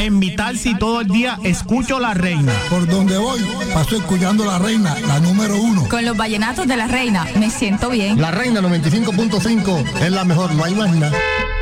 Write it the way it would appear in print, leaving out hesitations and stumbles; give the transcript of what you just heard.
En mi taxi todo el día escucho La Reina. Por donde voy, paso escuchando La Reina, la número uno. Con los vallenatos de La Reina, me siento bien. La Reina 95.5 es la mejor, no hay más nada.